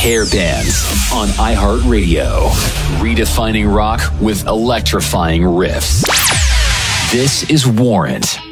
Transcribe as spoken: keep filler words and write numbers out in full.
Hair Bands on iHeartRadio. Redefining rock with electrifying riffs. This is Warrant.